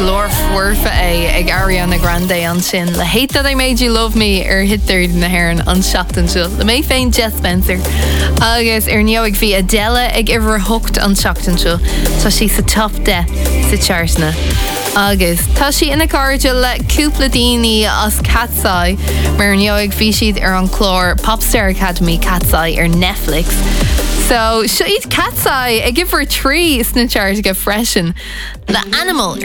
glór fuorfa ag Ariana Grande an sin. The Hate That I Made You Love Me hitir na hairan an seachtain siúil. Le mé féin Jet Spencer. Agus neoig bhí Adele ag iver hocht an seachtain siúil. Tá sí sa top 10 sa chartna. Agus tá sí ina cáide le cúpla daoine as Cat's-Eye mar neoig bhí siad ar an chlór Popstar Academy Cat's-Eye ar Netflix. So, siad Cat's-Eye ag iver 3 sna chart go freisin. The Animal